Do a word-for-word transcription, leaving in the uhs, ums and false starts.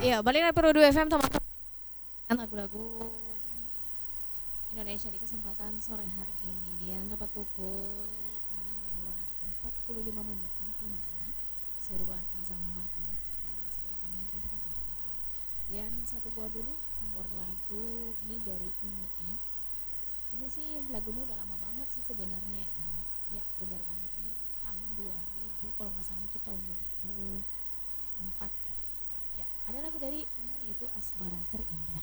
Iya, balik lagi Pro dua F M teman-teman. Lagu-lagu Indonesia di kesempatan sore hari ini dia tepat pukul enam lewat empat puluh lima menit nantinya seruan azan maghrib akan segera kami hadirkan untuk Anda. Yang satu buah dulu nomor lagu ini dari Ungu ya. Ini sih lagunya udah lama banget sih sebenarnya ya. Ya benar banget, ini tahun dua ribu kalau nggak salah, itu tahun dua ribu empat. Ya, ada lagu dari Ungu yaitu Asmara Terindah.